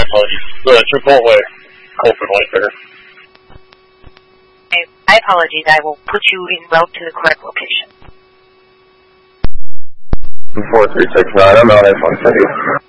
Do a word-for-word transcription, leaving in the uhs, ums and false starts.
apologies. The Chipotle Colton White there. My apologies. I will put you en route to the correct location. four three six nine, I'm out at one thirty.